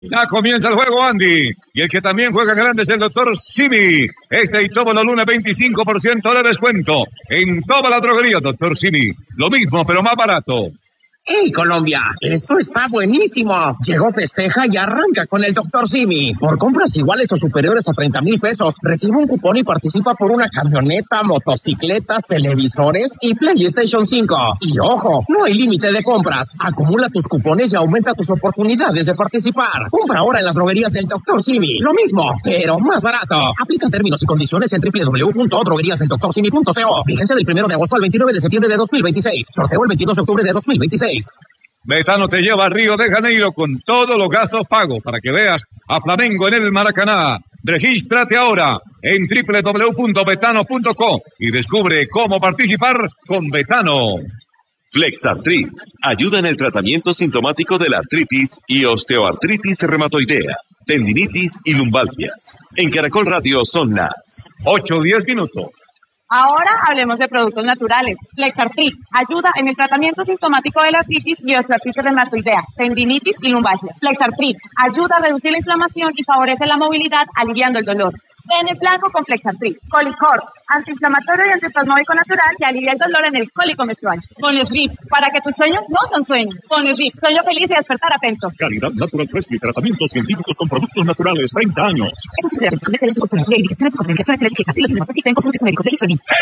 Ya comienza el juego, Andy. Y el que también juega grande es el doctor Simi. Y todo los lunes 25% de descuento en toda la droguería, doctor Simi. Lo mismo, pero más barato. ¡Hey, Colombia! ¡Esto está buenísimo! Llegó Festeja y arranca con el Dr. Simi. Por compras iguales o superiores a 30,000 pesos, recibe un cupón y participa por una camioneta, motocicletas, televisores y PlayStation 5. Y ojo, no hay límite de compras. Acumula tus cupones y aumenta tus oportunidades de participar. Compra ahora en las droguerías del Dr. Simi. Lo mismo, pero más barato. Aplica términos y condiciones en www.drogueríasdelDrSimi.co. Vigencia del 1 de agosto al 29 de septiembre de 2026. Sorteo el 22 de octubre de 2026. Betano te lleva a Río de Janeiro con todos los gastos pagos para que veas a Flamengo en el Maracaná. Regístrate ahora en www.betano.co y descubre cómo participar con Betano. Flexartrit ayuda en el tratamiento sintomático de la artritis y osteoartritis reumatoidea, tendinitis y lumbalgias. En Caracol Radio son las 8:10. Ahora hablemos de productos naturales. Flexartrit ayuda en el tratamiento sintomático de la artritis y osteoartritis reumatoidea, tendinitis y lumbalgia. Flexartrit ayuda a reducir la inflamación y favorece la movilidad, aliviando el dolor. Pene blanco con Flexartrit. Colicor, antiinflamatorio y antiespasmódico natural que alivia el dolor en el cólico menstrual. Ponesrip, para que tus sueños no son sueños. Ponesrip, sueño feliz y despertar atento. Calidad Natural Fresh y tratamientos científicos con productos naturales, 30 años. Es un fenómeno de indicaciones contra infecciones alérgicas. Si los síntomas persisten, consulte su médico. El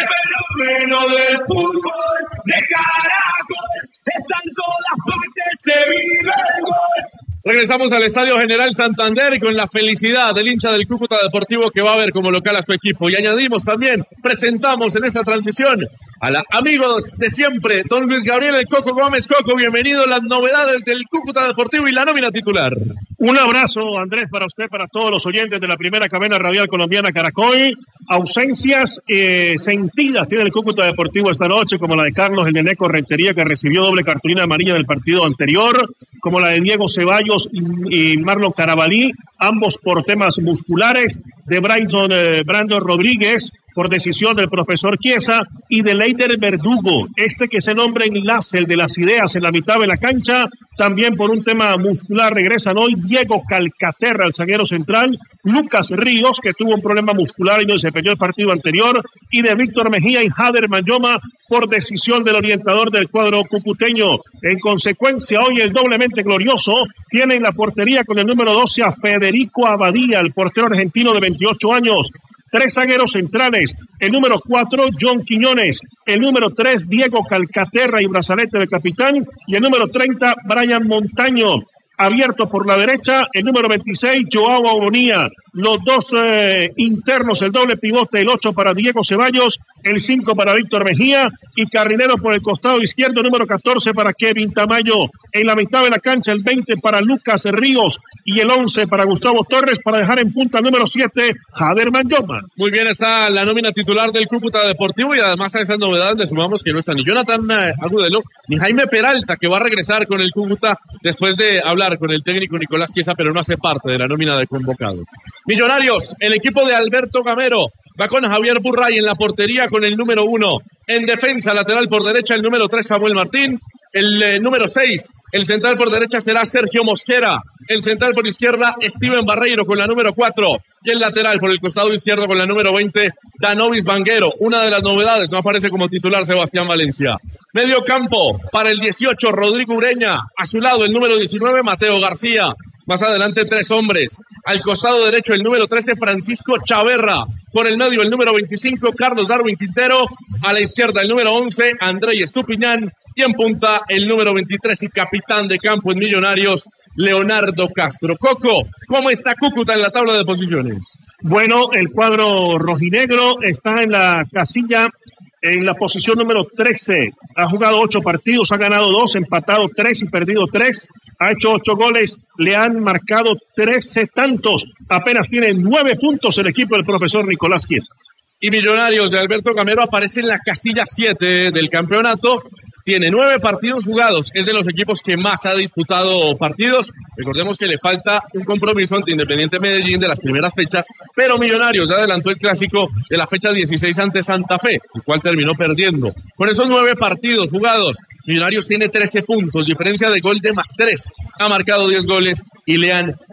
fenómeno del fútbol de Caracol está en todas partes, se vive el gol. Regresamos al Estadio General Santander con la felicidad del hincha del Cúcuta Deportivo que va a ver como local a su equipo. Y añadimos también, presentamos en esta transmisión a los amigos de siempre, don Luis Gabriel El Coco Gómez. Coco, bienvenido a las novedades del Cúcuta Deportivo y la nómina titular. Un abrazo, Andrés, para usted, para todos los oyentes de la primera cadena radial colombiana Caracol. Ausencias sentidas tiene el Cúcuta Deportivo esta noche, como la de Carlos el Neneco Rentería, que recibió doble cartulina amarilla del partido anterior, como la de Diego Ceballos y Marlon Carabalí, ambos por temas musculares, de Brandon Rodríguez por decisión del profesor Chiesa y de Leider Verdugo, que es el hombre enlace, el de las ideas en la mitad de la cancha, también por un tema muscular regresan hoy Diego Calcaterra, el zaguero central, Lucas Ríos, que tuvo un problema muscular y no desempeñó el partido anterior, y de Víctor Mejía y Jader Mayoma por decisión del orientador del cuadro cucuteño. En consecuencia, hoy el doblemente glorioso tiene en la portería con el número 12 a Federico Abadía, el portero argentino de 28 años. 3 zagueros centrales, el número 4, John Quiñones, el número 3, Diego Calcaterra y brazalete de capitán, y el número 30, Brian Montaño. Abierto por la derecha, el número 26, Joao Agonía. Los dos internos, el doble pivote, el 8 para Diego Ceballos, el 5 para Víctor Mejía y carrilero por el costado izquierdo, número 14 para Kevin Tamayo. En la mitad de la cancha, el 20 para Lucas Ríos y el 11 para Gustavo Torres, para dejar en punta el número 7, Jader Mayoma. Muy bien, está la nómina titular del Cúcuta Deportivo y además a esas novedades le sumamos que no está ni Jonathan Agudelo ni Jaime Peralta, que va a regresar con el Cúcuta después de hablar con el técnico Nicolás Chiesa, pero no hace parte de la nómina de convocados. Millonarios, el equipo de Alberto Gamero va con Javier Burray en la portería con el número 1. En defensa lateral por derecha el número 3, Samuel Martín. El número 6, el central por derecha será Sergio Mosquera. El central por izquierda, Steven Barreiro con la número 4. Y el lateral por el costado izquierdo con la número 20, Danovis Vanguero. Una de las novedades, no aparece como titular Sebastián Valencia. Medio campo para el 18, Rodrigo Ureña. A su lado el número 19, Mateo García. Más adelante 3 hombres. Al costado derecho el número 13, Francisco Chaverra. Por el medio el número 25, Carlos Darwin Quintero. A la izquierda el número 11, Andrei Estupiñán. Y en punta el número 23 y capitán de campo en Millonarios, Leonardo Castro. Coco, ¿cómo está Cúcuta en la tabla de posiciones? Bueno, el cuadro rojinegro está en la casilla, en la posición número 13. Ha jugado 8 partidos, ha ganado 2, empatado 3 y perdido 3. Ha hecho 8 goles, le han marcado 13 tantos. Apenas tiene 9 puntos el equipo del profesor Nicolás Chiesa. Y Millonarios de Alberto Gamero aparece en la casilla 7 del campeonato. Tiene 9 partidos jugados, es de los equipos que más ha disputado partidos. Recordemos que le falta un compromiso ante Independiente Medellín de las primeras fechas, pero Millonarios ya adelantó el clásico de la fecha 16 ante Santa Fe, el cual terminó perdiendo. Con esos 9 partidos jugados, Millonarios tiene 13 puntos, diferencia de gol de +3. Ha marcado 10 goles y le han